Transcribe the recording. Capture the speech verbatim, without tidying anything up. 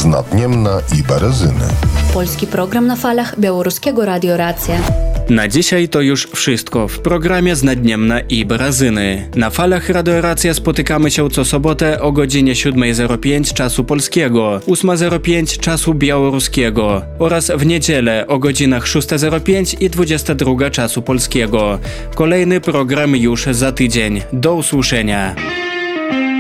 Nadniemna i Berezyny. Polski program na falach Białoruskiego Radio Racja. Na dzisiaj to już wszystko w programie z Nadniemna i Berezyny. Na falach Radio Racja spotykamy się co sobotę o godzinie siódma zero pięć czasu polskiego, ósma zero pięć czasu białoruskiego oraz w niedzielę o godzinach szósta zero pięć i dwudziesta druga czasu polskiego. Kolejny program już za tydzień. Do usłyszenia.